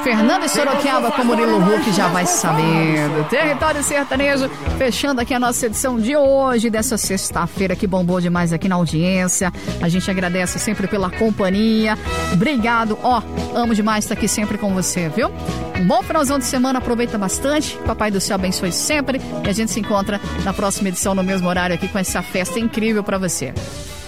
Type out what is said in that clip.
Fernando e Sorocaba com Murilo Huck, já vai sabendo. Território Sertanejo, fechando aqui a nossa edição de hoje, dessa sexta-feira que bombou demais aqui na audiência. A gente agradece sempre pela companhia. Obrigado, amo demais estar aqui sempre com você, viu? Um bom finalzão de semana, aproveita bastante. Papai do Céu abençoe sempre. E a gente se encontra na próxima edição no mesmo horário aqui com essa festa incrível pra você.